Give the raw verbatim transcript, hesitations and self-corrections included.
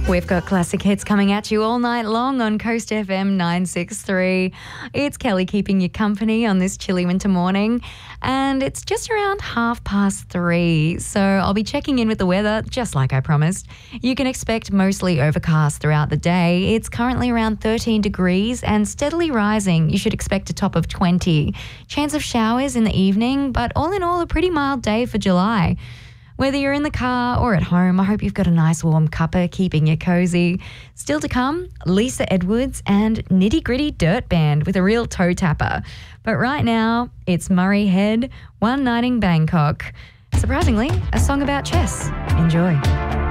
We've got classic hits coming at you all night long on Coast F M nine sixty-three. It's Kelly keeping you company on this chilly winter morning, and it's just around half past three. So I'll be checking in with the weather, just like I promised. You can expect mostly overcast throughout the day. It's currently around thirteen degrees and steadily rising. You should expect a top of twenty. Chance of showers in the evening, but all in all, a pretty mild day for July. Whether you're in the car or at home, I hope you've got a nice warm cuppa keeping you cozy. Still to come, Lisa Edwards and Nitty Gritty Dirt Band with a real toe tapper. But right now, it's Murray Head, One Night in Bangkok. Surprisingly, a song about chess. Enjoy.